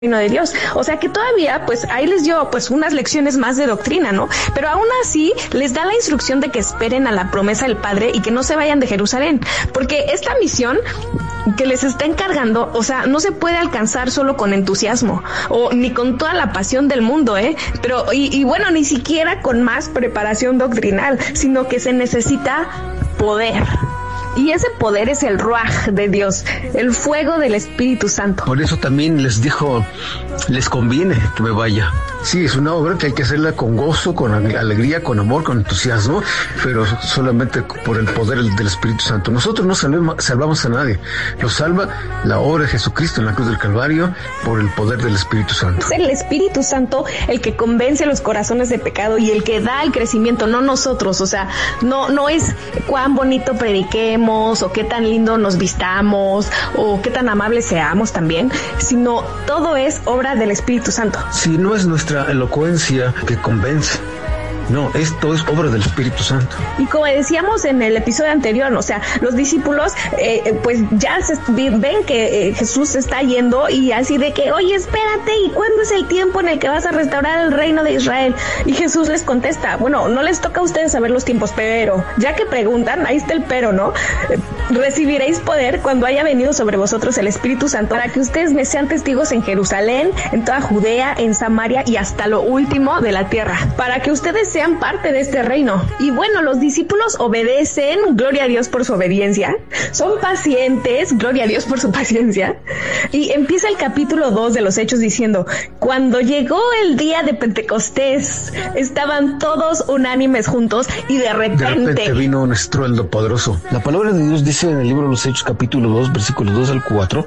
reino de Dios. O sea que todavía, pues ahí les dio pues unas lecciones más de doctrina, ¿no? Pero aún así les da la instrucción de que esperen a la promesa del Padre y que no se vayan de Jerusalén, porque esta misión que les está encargando, o sea, no se puede alcanzar solo con entusiasmo o ni con toda la pasión del mundo, pero y bueno, ni siquiera con más preparación doctrinal, sino que se necesita poder. Y ese poder es el Ruaj de Dios, el fuego del Espíritu Santo. Por eso también les dijo, les conviene que me vaya. Sí, es una obra que hay que hacerla con gozo, con alegría, con amor, con entusiasmo, pero solamente por el poder del Espíritu Santo. Nosotros no salvamos a nadie. Nos salva la obra de Jesucristo en la cruz del Calvario por el poder del Espíritu Santo. Es el Espíritu Santo el que convence los corazones de pecado y el que da el crecimiento, no nosotros. O sea, no es cuán bonito prediquemos o qué tan lindo nos vistamos o qué tan amables seamos también, sino todo es obra del Espíritu Santo. Sí, no es nuestra elocuencia que convence. No, esto es obra del Espíritu Santo. Y como decíamos en el episodio anterior, o sea, los discípulos pues ya ven que Jesús se está yendo y así de que, oye, espérate, ¿y cuándo es el tiempo en el que vas a restaurar el reino de Israel? Y Jesús les contesta, bueno, no les toca a ustedes saber los tiempos, pero ya que preguntan, ahí está el pero, ¿no? Recibiréis poder cuando haya venido sobre vosotros el Espíritu Santo para que ustedes me sean testigos en Jerusalén, en toda Judea, en Samaria y hasta lo último de la tierra, para que ustedes sean parte de este reino. Y bueno, los discípulos obedecen, gloria a Dios por su obediencia, son pacientes, gloria a Dios por su paciencia, y empieza el capítulo 2 de los Hechos diciendo, cuando llegó el día de Pentecostés, estaban todos unánimes juntos y de repente vino un estruendo poderoso. La palabra de Dios dice en el libro de los Hechos capítulo 2, versículos 2 al 4,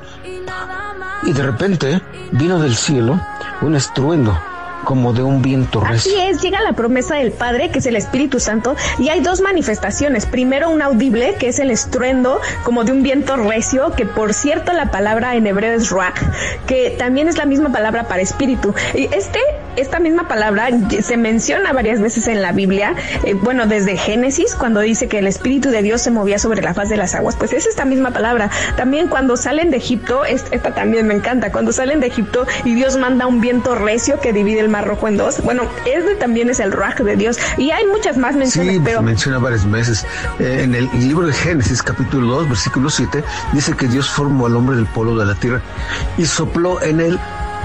y de repente vino del cielo un estruendo como de un viento recio. Así es, llega la promesa del Padre, que es el Espíritu Santo, y hay dos manifestaciones. Primero, un audible, que es el estruendo como de un viento recio, que por cierto la palabra en hebreo es ruach, que también es la misma palabra para espíritu. Y esta misma palabra se menciona varias veces en la Biblia, bueno, desde Génesis, cuando dice que el Espíritu de Dios se movía sobre la faz de las aguas, pues es esta misma palabra. También cuando salen de Egipto, esta también me encanta, cuando salen de Egipto y Dios manda un viento recio que divide el Mar Rojo en dos. Bueno, también es el Ruaj de Dios. Y hay muchas más menciones. Sí, pero se menciona varias veces. En el libro de Génesis, capítulo 2, versículo 7, dice que Dios formó al hombre del polvo de la tierra y sopló en él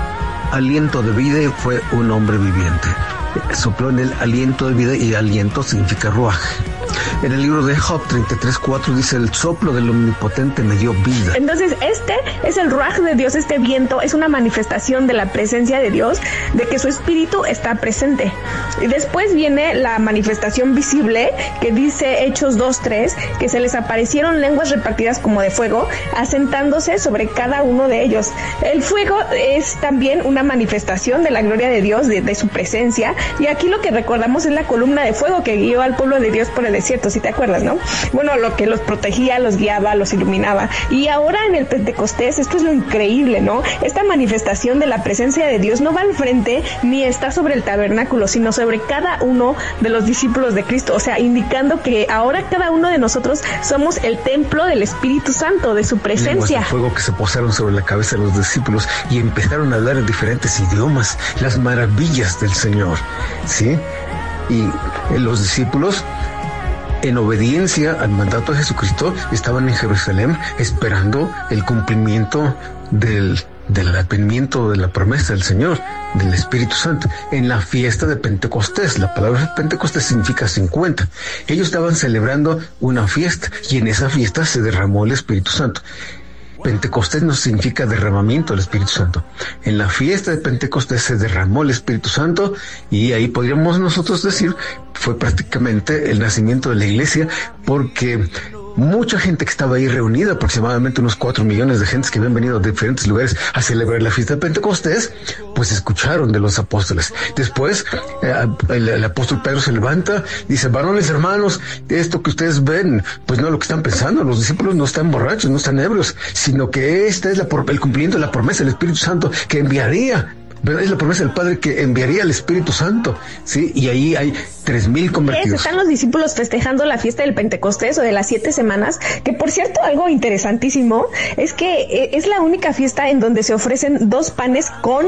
aliento de vida y fue un hombre viviente. Sopló en él aliento de vida y aliento significa ruaj. En el libro de Job 33:4 dice, el soplo del omnipotente me dio vida. Entonces este es el ruaj de Dios, este viento es una manifestación de la presencia de Dios, de que su espíritu está presente. Y después viene la manifestación visible, que dice Hechos 2:3, que se les aparecieron lenguas repartidas como de fuego, asentándose sobre cada uno de ellos. El fuego es también una manifestación de la gloria de Dios, de su presencia, y aquí lo que recordamos es la columna de fuego que guió al pueblo de Dios por el desierto, si te acuerdas, ¿no? Bueno, lo que los protegía, los guiaba, los iluminaba. Y ahora en el Pentecostés, esto es lo increíble, ¿no? Esta manifestación de la presencia de Dios no va al frente ni está sobre el tabernáculo, sino sobre cada uno de los discípulos de Cristo, o sea, indicando que ahora cada uno de nosotros somos el templo del Espíritu Santo, de su presencia. Lenguas de fuego que se posaron sobre la cabeza de los discípulos y empezaron a hablar en diferentes idiomas, las maravillas del Señor, ¿sí? Y los discípulos, en obediencia al mandato de Jesucristo, estaban en Jerusalén esperando el cumplimiento del advenimiento de la promesa del Señor, del Espíritu Santo, en la fiesta de Pentecostés. La palabra Pentecostés significa 50. Ellos estaban celebrando una fiesta y en esa fiesta se derramó el Espíritu Santo. Pentecostés no significa derramamiento del Espíritu Santo. En la fiesta de Pentecostés se derramó el Espíritu Santo y ahí podríamos nosotros decir fue prácticamente el nacimiento de la iglesia, porque mucha gente que estaba ahí reunida, aproximadamente unos 4 millones de gentes que habían venido de diferentes lugares a celebrar la fiesta de Pentecostés, pues escucharon de los apóstoles. Después el apóstol Pedro se levanta, dice, varones hermanos, esto que ustedes ven, pues no es lo que están pensando, los discípulos no están borrachos, no están ebrios, sino que este es el cumplimiento de la promesa del Espíritu Santo que enviaría ¿verdad? Es la promesa del Padre que enviaría el Espíritu Santo, ¿sí? Y ahí hay 3,000 convertidos. Están los discípulos festejando la fiesta del Pentecostés o de las 7 semanas, que por cierto, algo interesantísimo es que es la única fiesta en donde se ofrecen 2 panes con